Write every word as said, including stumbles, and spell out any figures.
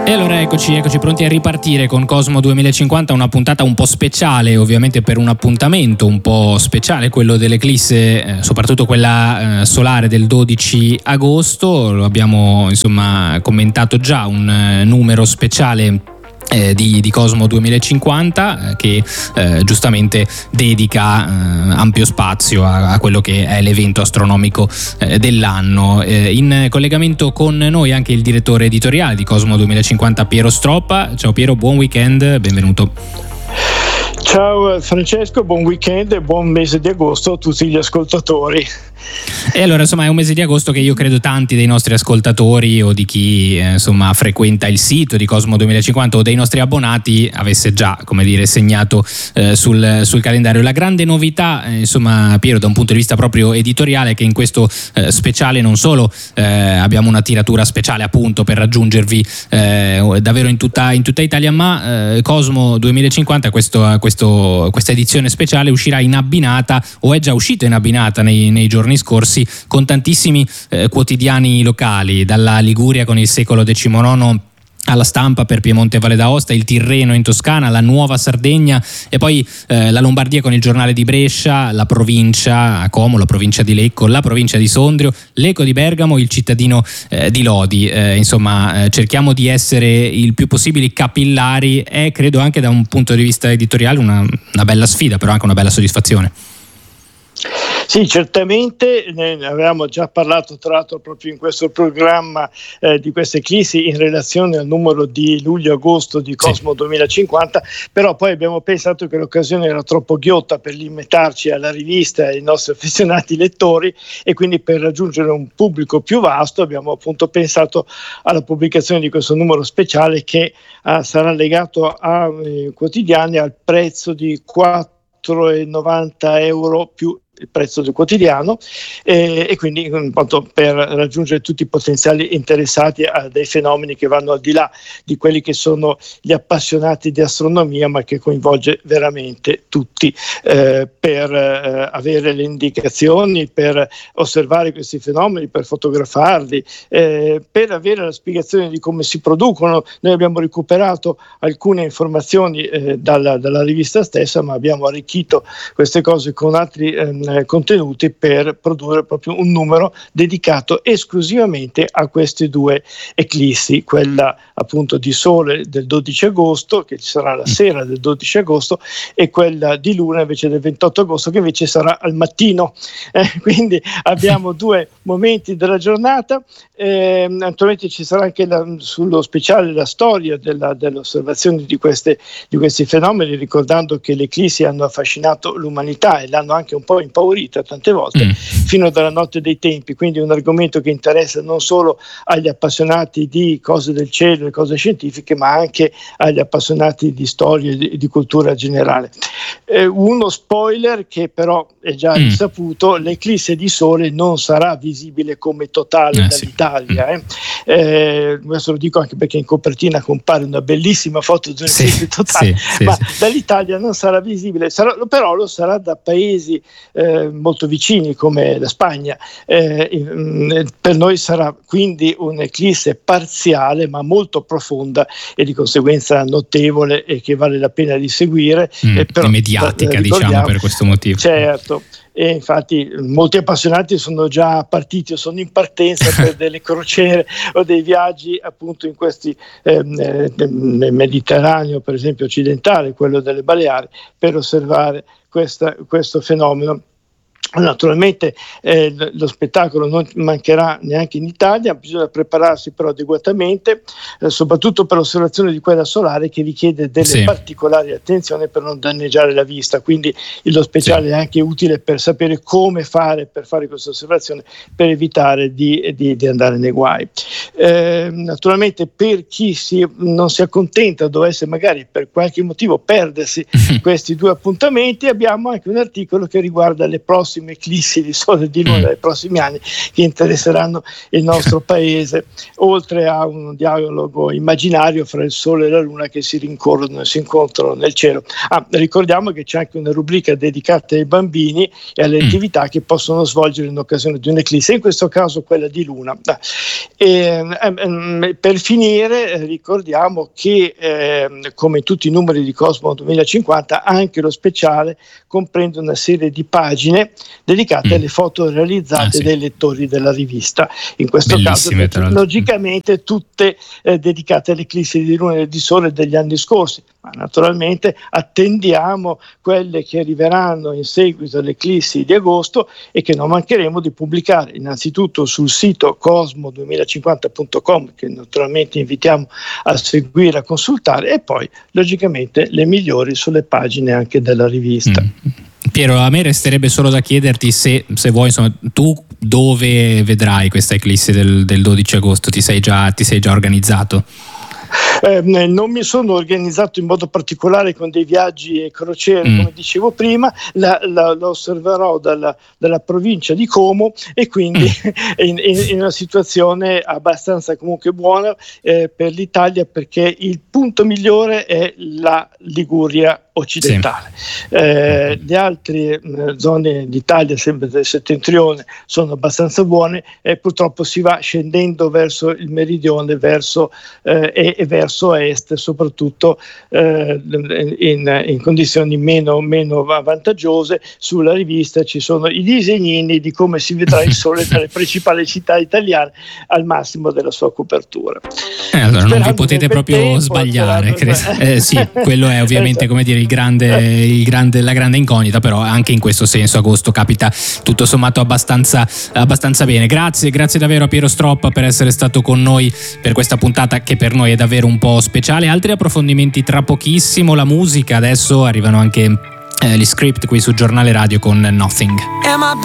E allora eccoci, eccoci pronti a ripartire con Cosmo duemilacinquanta, una puntata un po' speciale, ovviamente per un appuntamento un po' speciale, quello dell'eclisse, eh, soprattutto quella eh, solare del dodici agosto. Lo abbiamo insomma commentato già, un eh, numero speciale Eh, di, di Cosmo duemilacinquanta eh, che eh, giustamente dedica eh, ampio spazio a, a quello che è l'evento astronomico eh, dell'anno. Eh, in collegamento con noi anche il direttore editoriale di Cosmo duemilacinquanta, Piero Stroppa. Ciao Piero, buon weekend, benvenuto. Ciao Francesco, buon weekend e buon mese di agosto a tutti gli ascoltatori. E allora insomma è un mese di agosto che io credo tanti dei nostri ascoltatori o di chi eh, insomma frequenta il sito di Cosmo duemilacinquanta o dei nostri abbonati avesse già, come dire, segnato eh, sul, sul calendario. La grande novità eh, insomma Piero, da un punto di vista proprio editoriale, è che in questo eh, speciale non solo eh, abbiamo una tiratura speciale appunto per raggiungervi eh, davvero in tutta, in tutta Italia, ma eh, Cosmo duemilacinquanta, questo, questo, questa edizione speciale uscirà in abbinata, o è già uscita in abbinata nei, nei giorni scorsi, con tantissimi eh, quotidiani locali, dalla Liguria con il Secolo diciannove alla Stampa per Piemonte e Valle d'Aosta, il Tirreno in Toscana, la Nuova Sardegna e poi eh, la Lombardia con il Giornale di Brescia, la provincia a Como, la provincia di Lecco, la provincia di Sondrio, l'Eco di Bergamo, il Cittadino eh, di Lodi. Eh, insomma, eh, cerchiamo di essere il più possibile capillari. È, credo, anche da un punto di vista editoriale una, una bella sfida, però anche una bella soddisfazione. Sì, certamente, ne avevamo già parlato tra l'altro proprio in questo programma eh, di queste eclissi in relazione al numero di luglio-agosto di Cosmo sì. duemilacinquanta, però poi abbiamo pensato che l'occasione era troppo ghiotta per limitarci alla rivista e ai nostri affezionati lettori, e quindi per raggiungere un pubblico più vasto abbiamo appunto pensato alla pubblicazione di questo numero speciale che ah, sarà legato a eh, quotidiani al prezzo di quattro e novanta euro più il prezzo del quotidiano, eh, e quindi appunto, per raggiungere tutti i potenziali interessati a dei fenomeni che vanno al di là di quelli che sono gli appassionati di astronomia, ma che coinvolge veramente tutti, eh, per eh, avere le indicazioni, per osservare questi fenomeni, per fotografarli, eh, per avere la spiegazione di come si producono. Noi abbiamo recuperato alcune informazioni eh, dalla, dalla rivista stessa, ma abbiamo arricchito queste cose con altri eh, contenuti per produrre proprio un numero dedicato esclusivamente a queste due eclissi, quella appunto di Sole del dodici agosto, che ci sarà la sera del dodici agosto, e quella di Luna invece del ventotto agosto, che invece sarà al mattino. Eh, quindi abbiamo due momenti della giornata. Eh, naturalmente ci sarà anche la, sullo speciale la storia della, delle osservazioni di, queste, di questi fenomeni, ricordando che le eclissi hanno affascinato l'umanità e l'hanno anche un po' impaurita tante volte mm. fino dalla notte dei tempi, quindi un argomento che interessa non solo agli appassionati di cose del cielo e cose scientifiche, ma anche agli appassionati di storia e di, di cultura generale. Eh, uno spoiler che però è già mm. risaputo: l'eclisse di Sole non sarà visibile come totale eh, dall'Italia. Sì. Eh. Eh, questo lo dico anche perché in copertina compare una bellissima foto di un'eclisse sì, totale, sì, ma sì, dall'Italia non sarà visibile, sarà, però lo sarà da paesi eh, molto vicini come la Spagna. Eh, per noi sarà quindi un'eclisse parziale ma molto profonda e di conseguenza notevole e che vale la pena di seguire. Mm, eh, però, mediatica, diciamo, per questo motivo. Certo. E infatti molti appassionati sono già partiti o sono in partenza per delle crociere o dei viaggi appunto in questi eh, nel Mediterraneo, per esempio occidentale, quello delle Baleari, per osservare questa, questo fenomeno. Naturalmente eh, lo spettacolo non mancherà neanche in Italia, bisogna prepararsi però adeguatamente, eh, soprattutto per l'osservazione di quella solare, che richiede delle sì. particolari attenzioni per non danneggiare la vista, quindi lo speciale sì. è anche utile per sapere come fare per fare questa osservazione, per evitare di, di, di andare nei guai. Eh, naturalmente per chi si, non si accontenta, dovesse magari per qualche motivo perdersi questi due appuntamenti, abbiamo anche un articolo che riguarda le prossime prossime eclissi di Sole e di Luna dei prossimi anni che interesseranno il nostro paese, oltre a un dialogo immaginario fra il Sole e la Luna che si rincorrono e si incontrano nel cielo. Ah, ricordiamo che c'è anche una rubrica dedicata ai bambini e alle mm. attività che possono svolgere in occasione di un'eclisse, in questo caso quella di Luna. E, ehm, per finire ricordiamo che eh, come in tutti i numeri di Cosmo duemilacinquanta anche lo speciale comprende una serie di pagine dedicate mm. alle foto realizzate ah, sì. dai lettori della rivista, in questo Bellissime, caso logicamente tutte eh, dedicate alle eclissi di Luna e di Sole degli anni scorsi, ma naturalmente attendiamo quelle che arriveranno in seguito alle eclissi di agosto e che non mancheremo di pubblicare innanzitutto sul sito cosmo duemilacinquanta punto com, che naturalmente invitiamo a seguire, a consultare, e poi logicamente le migliori sulle pagine anche della rivista. Mm. Piero, a me resterebbe solo da chiederti se, se vuoi, insomma, tu dove vedrai questa eclisse del, del dodici agosto? Ti sei già, ti sei già organizzato? Eh, non mi sono organizzato in modo particolare con dei viaggi e crociere, mm. come dicevo prima, la, la, la osserverò dalla, dalla provincia di Como e quindi mm. in, in, in una situazione abbastanza comunque buona eh, per l'Italia, perché il punto migliore è la Liguria occidentale. Sì. Eh, le altre mh, zone d'Italia, sempre del settentrione, sono abbastanza buone e purtroppo si va scendendo verso il meridione, verso eh, e, e verso est, soprattutto eh, in, in condizioni meno, meno vantaggiose. Sulla rivista ci sono i disegnini di come si vedrà il Sole dalle principali città italiane al massimo della sua copertura. Eh, allora Sperando non vi potete proprio tempo, sbagliare. Eh, sì, quello è ovviamente, come dire, il grande, il grande, la grande incognita, però anche in questo senso agosto capita tutto sommato abbastanza, abbastanza bene. Grazie, grazie davvero a Piero Stroppa per essere stato con noi per questa puntata che per noi è davvero un po' speciale. Altri approfondimenti tra pochissimo, la musica, adesso arrivano anche eh, gli script qui su Giornale Radio con Nothing.